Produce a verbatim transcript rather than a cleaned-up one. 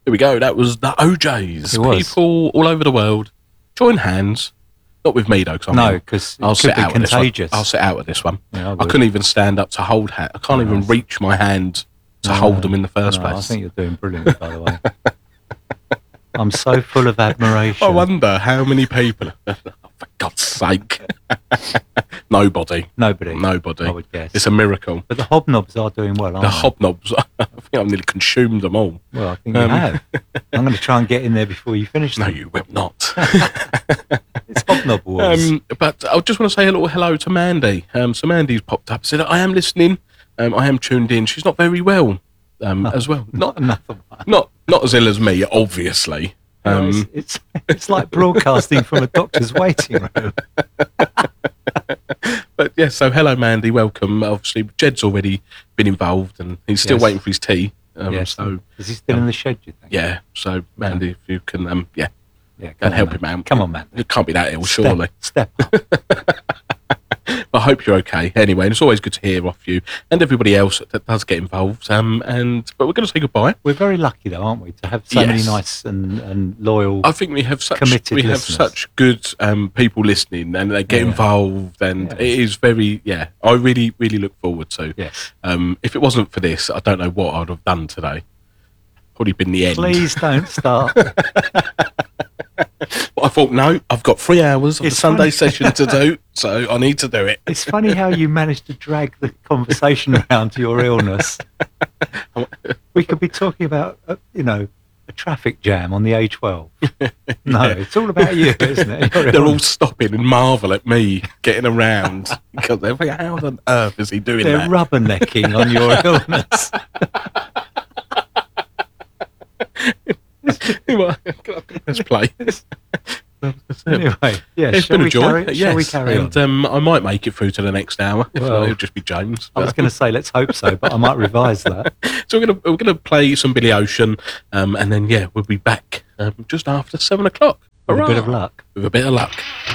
Here we go. That was the O Js. It was. People all over the world join hands. Not with me though, because No, 'cause it I'll could sit be out of this one. contagious. I'll sit out of this one. Yeah, I I would. couldn't even stand up to hold hand. I can't Oh, even nice. reach my hand to No, hold them in the first no, I place. think you're doing brilliantly, by the way. I'm so full of admiration. I wonder how many people. Oh, for God's sake. Nobody. Nobody. Nobody. I would guess. It's a miracle. But the hobnobs are doing well, aren't The they? hobnobs, I think I've nearly consumed them all. Well, I think you Um, have. I'm going to try and get in there before you finish No, them. you will not. It's hobnob wars. Um, but I just want to say a little hello to Mandy. Um, so Mandy's popped up, said, I am listening. Um, I am tuned in. She's not very well um, as well. Not, Enough of that. not not as ill as me, obviously. Um, it's, it's it's like broadcasting from a doctor's waiting room. but yeah, so hello, Mandy. Welcome. Obviously, Jed's already been involved and he's still Yes. waiting for his tea. Um, Yes. So, Is he still in the shed, do you think? yeah. So, Mandy, if you can, um, yeah, Yeah, go come and on, help man. him out. Come on, man. It can't be that ill, Step- surely. Step up. I hope you're okay. Anyway, and it's always good to hear off you and everybody else that does get involved. Um, and but we're going to say goodbye. We're very lucky, though, aren't we, to have so many Yes. nice and, and loyal. I think we have such Committed we have listeners. such good um, people listening, and they get Yeah. involved, and Yeah. it is very yeah. I really really look forward to. Yes. Um, if it wasn't for this, I don't know what I'd have done today. Probably been the end. Please don't start. But I thought, no, I've got three hours of It's the Sunday funny. session to do, so I need to do it. It's funny how you managed to drag the conversation around to your illness. We could be talking about, uh, you know, a traffic jam on the A twelve. No, it's all about you, isn't it? Your They're all illness. stopping and marvel at me getting around because they're thinking, how on earth is he doing They're that? rubbernecking on your illness. Let's play. That's it. Anyway, yeah, It's shall been a we joy. carry, yes. shall we carry on? and um, I might make it through to the next hour. If Well, not, it'll just be James. I was going to say, let's hope so, but I might revise that. So we're gonna we're gonna play some Billy Ocean, um, and then yeah, we'll be back um, just after seven o'clock. With a bit Hurrah! of luck. With a bit of luck.